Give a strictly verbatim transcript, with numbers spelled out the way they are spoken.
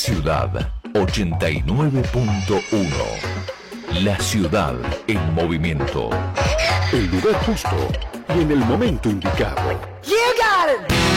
Ciudad ochenta y nueve punto uno. La ciudad en movimiento. El lugar justo y en el momento indicado. You got it!